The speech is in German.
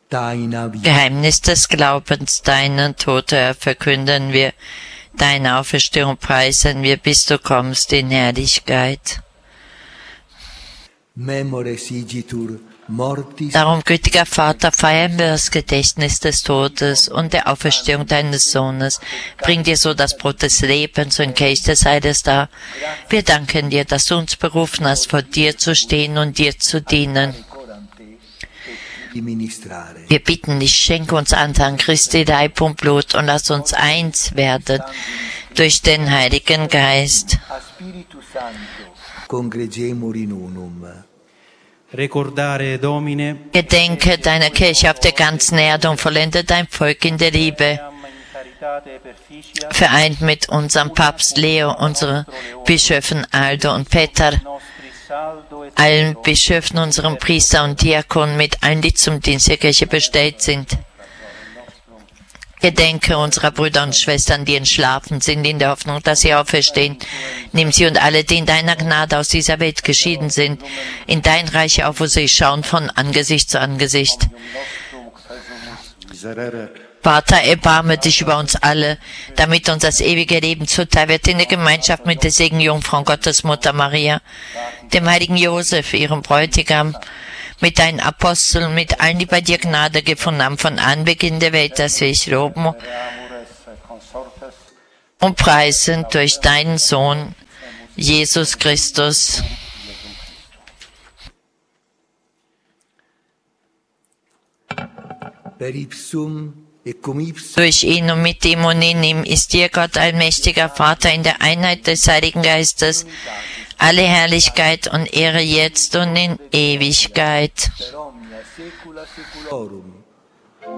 Geheimnis des Glaubens, deinen Tod verkünden wir, deine Auferstehung preisen wir, bis du kommst in Herrlichkeit. Darum, gütiger Vater, feiern wir das Gedächtnis des Todes und der Auferstehung deines Sohnes. Bring dir so das Brot des Lebens und Kelch des Heiles dar. Wir danken dir, dass du uns berufen hast, vor dir zu stehen und dir zu dienen. Wir bitten dich, schenke uns Anteil Christi Leib und Blut und lass uns eins werden durch den Heiligen Geist. Gedenke deiner Kirche auf der ganzen Erde und vollende dein Volk in der Liebe. Vereint mit unserem Papst Leo, unseren Bischöfen Aldo und Peter, allen Bischöfen, unseren Priester und Diakon, mit allen, die zum Dienst der Kirche bestellt sind. Gedenke unserer Brüder und Schwestern, die entschlafen sind, in der Hoffnung, dass sie auferstehen. Nimm sie und alle, die in deiner Gnade aus dieser Welt geschieden sind, in dein Reich auf, wo sie schauen von Angesicht zu Angesicht. Vater, erbarme dich über uns alle, damit uns das ewige Leben zuteil wird in der Gemeinschaft mit der Segenjungfrau Gottes Mutter Maria, dem heiligen Josef, ihrem Bräutigam, mit deinen Aposteln, mit allen, die bei dir Gnade gefunden haben, von Anbeginn der Welt, dass wir dich loben und preisen durch deinen Sohn, Jesus Christus. Durch ihn und mit ihm und in ihm ist dir, Gott, allmächtiger Vater, in der Einheit des Heiligen Geistes, alle Herrlichkeit und Ehre jetzt und in Ewigkeit.